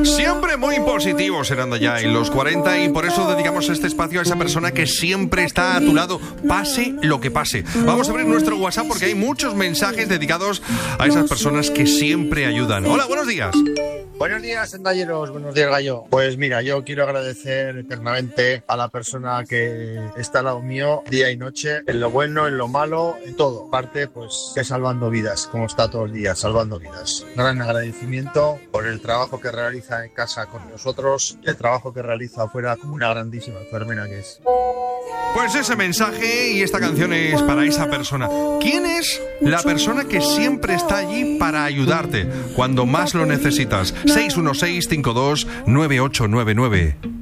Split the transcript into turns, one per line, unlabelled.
Siempre muy positivos serán ya en los 40 y por eso dedicamos este espacio a esa persona que siempre está a tu lado, pase lo que pase. Vamos a abrir nuestro WhatsApp porque hay muchos mensajes dedicados a esas personas que siempre ayudan. Hola, buenos días.
Buenos días, endalleros. Buenos días, Gallo. Pues mira, yo quiero agradecer eternamente a la persona que está al lado mío día y noche, en lo bueno, en lo malo, en todo. Aparte, pues, que salvando vidas, como está todos los días, salvando vidas. Gran agradecimiento por el trabajo que realiza en casa con nosotros y el trabajo que realiza afuera como una grandísima enfermera que es.
Pues ese mensaje y esta canción es para esa persona. ¿Quién es la persona que siempre está allí para ayudarte cuando más lo necesitas? 616-529899.